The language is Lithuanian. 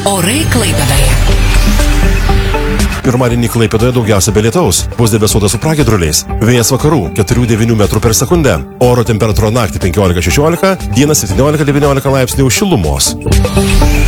Orai Klaipėdoje. Pirmadienį Klaipėdoje daugiausia be lietaus. Bus debesuota su pragiedruliais. Vėjas vakarų 4-9 metrų per sekundę. Oro temperatūra naktį 15-16, dieną 17-19 laipsnių šilumos.